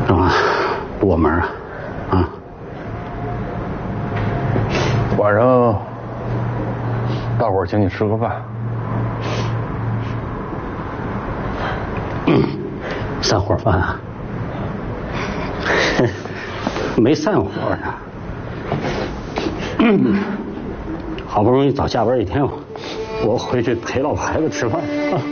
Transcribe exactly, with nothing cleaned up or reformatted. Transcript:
是吧？不过门啊，啊。 晚上大伙儿请你吃个饭。 嗯，散伙饭啊？没散伙呢。嗯，好不容易早下班一天，我回去陪老婆孩子吃饭啊。